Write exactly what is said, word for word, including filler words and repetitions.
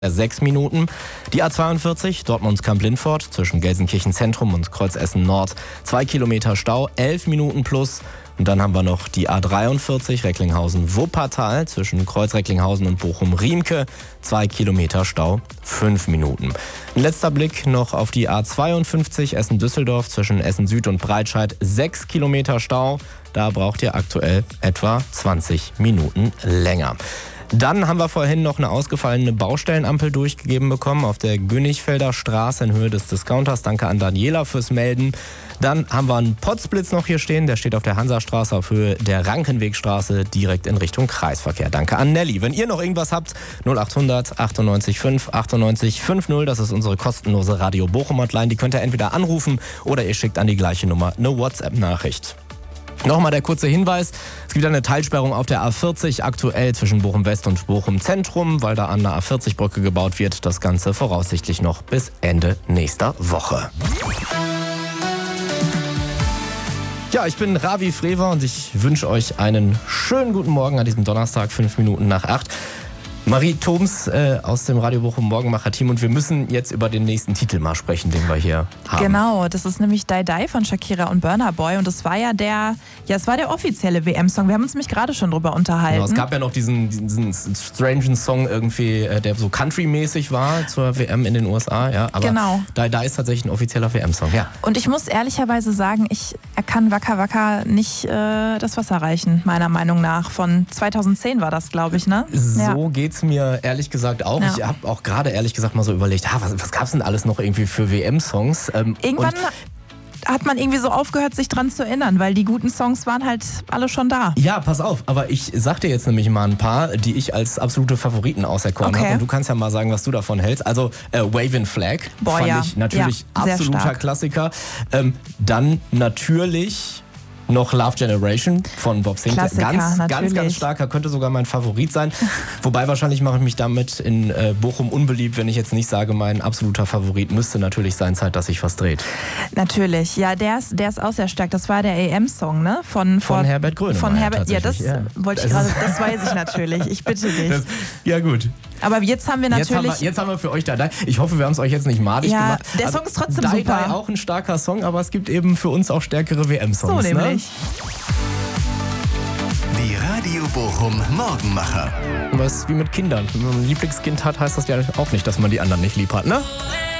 Sechs Minuten. Die A zweiundvierzig, Dortmund-Kamp-Lindfort, zwischen Gelsenkirchen Zentrum und Kreuzessen Nord. Zwei Kilometer Stau, elf Minuten plus. Und dann haben wir noch die A dreiundvierzig, Recklinghausen-Wuppertal, zwischen Kreuz-Recklinghausen und Bochum-Riemke. Zwei Kilometer Stau, fünf Minuten. Ein letzter Blick noch auf die A zweiundfünfzig, Essen-Düsseldorf, zwischen Essen-Süd und Breitscheid. Sechs Kilometer Stau. Da braucht ihr aktuell etwa zwanzig Minuten länger. Dann haben wir vorhin noch eine ausgefallene Baustellenampel durchgegeben bekommen auf der Gönnigfelder Straße in Höhe des Discounters. Danke an Daniela fürs Melden. Dann haben wir einen Potzblitz noch hier stehen. Der steht auf der Hansastraße auf Höhe der Rankenwegstraße direkt in Richtung Kreisverkehr. Danke an Nelly. Wenn ihr noch irgendwas habt, null achthundert achtundneunzig fünf achtundneunzig fünfzig. Das ist unsere kostenlose Radio Bochum Hotline. Die könnt ihr entweder anrufen oder ihr schickt an die gleiche Nummer eine WhatsApp-Nachricht. Nochmal der kurze Hinweis, es gibt eine Teilsperrung auf der A vierzig aktuell zwischen Bochum West und Bochum Zentrum, weil da an der A vierzig Brücke gebaut wird. Das Ganze voraussichtlich noch bis Ende nächster Woche. Ja, ich bin Ravi Frewer und ich wünsche euch einen schönen guten Morgen an diesem Donnerstag, fünf Minuten nach acht. Marie Thoms äh, aus dem Radio Bochum Morgenmacher-Team und wir müssen jetzt über den nächsten Titel mal sprechen, den wir hier haben. Genau, das ist nämlich Die Die von Shakira und Burna Boy und das war ja der, ja es war der offizielle W M-Song. Wir haben uns nämlich gerade schon drüber unterhalten. Genau, es gab ja noch diesen, diesen strangen Song irgendwie, der so Country-mäßig war zur W M in den U S A, ja. Aber genau. Die Die ist tatsächlich ein offizieller W M-Song, ja. Und ich muss ehrlicherweise sagen, ich er kann Waka Waka nicht äh, das Wasser reichen, meiner Meinung nach. Von zweitausendzehn war das, glaube ich, ne? So ja. geht's mir ehrlich gesagt auch. Ja. Ich habe auch gerade ehrlich gesagt mal so überlegt, ah, was, was gab's denn alles noch irgendwie für W M-Songs? Ähm, Irgendwann hat man irgendwie so aufgehört, sich dran zu erinnern, weil die guten Songs waren halt alle schon da. Ja, pass auf, aber ich sag dir jetzt nämlich mal ein paar, die ich als absolute Favoriten auserkoren okay. habe. Und du kannst ja mal sagen, was du davon hältst. Also äh, Wavin' Flag Boah, fand ja. ich natürlich ja, absoluter stark. Klassiker. Ähm, dann natürlich noch Love Generation von Bob Sinclair. Klassiker, ganz, natürlich. ganz, ganz starker, könnte sogar mein Favorit sein. Wobei wahrscheinlich mache ich mich damit in äh, Bochum unbeliebt, wenn ich jetzt nicht sage, mein absoluter Favorit müsste natürlich sein, Zeit, dass sich was dreht. Natürlich, ja, der ist, der ist auch sehr stark. Das war der A M-Song, ne? Von, von von Herbert Grönemeyer. Von Herbert, ja, das ja. wollte ich gerade, das weiß ich natürlich. Ich bitte dich. Das, ja, gut. Aber jetzt haben wir natürlich... Jetzt haben wir, jetzt haben wir für euch da. Ich hoffe, wir haben es euch jetzt nicht madig ja, gemacht. Der also, Song ist trotzdem Die super. Die auch ein starker Song, aber es gibt eben für uns auch stärkere W M-Songs. So nämlich. Ne? Die Radio Bochum Morgenmacher. Was wie mit Kindern. Wenn man ein Lieblingskind hat, heißt das ja auch nicht, dass man die anderen nicht lieb hat, ne?